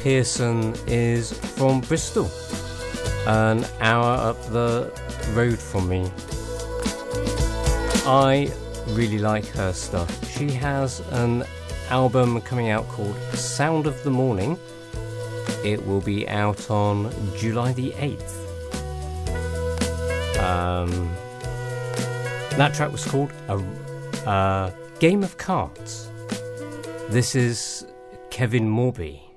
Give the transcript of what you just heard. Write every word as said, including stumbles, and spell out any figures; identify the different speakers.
Speaker 1: Pearson is from Bristol, an hour up the road from me. I really like her stuff. She has an album coming out called Sound of the Morning. It will be out on July the eighth. Um, that track was called a, a Game of Cards. This is Kevin Morby.